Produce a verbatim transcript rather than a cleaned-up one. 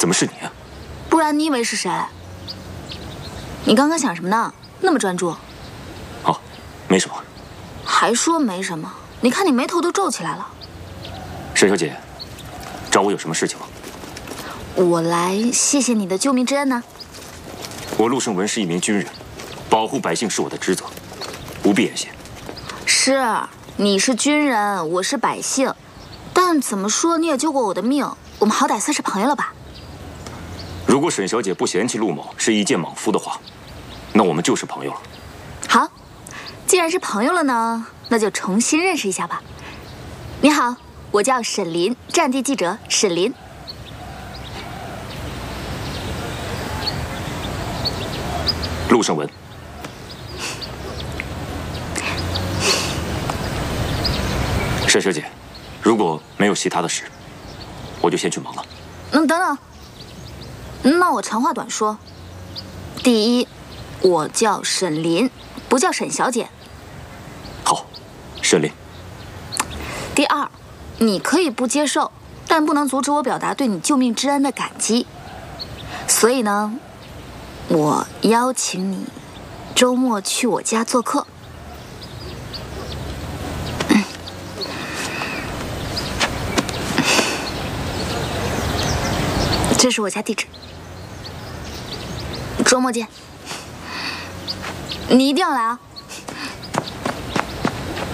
怎么是你啊？ 不然你以为是谁？你刚刚想什么呢？那么专注。 哦，没什么。 还说没什么？你看你眉头都皱起来了。 沈小姐，找我有什么事情吗？ 我来谢谢你的救命之恩呢。 我陆胜文是一名军人，保护百姓是我的职责，不必言谢。 是，你是军人，我是百姓，但怎么说你也救过我的命，我们好歹算是朋友了吧？ 如果沈小姐不嫌弃陆某是一介莽夫的话，那我们就是朋友了。 好，既然是朋友了呢，那就重新认识一下吧。你好，我叫沈林，战地记者沈林。 陆胜文。沈小姐，如果没有其他的事，我就先去忙了。 嗯，等等。那我长话短说。第一，我叫沈林，不叫沈小姐。 好，沈林。 第二，你可以不接受，但不能阻止我表达对你救命之恩的感激。所以呢，我邀请你周末去我家做客。嗯，这是我家地址。周末见。你一定要来啊！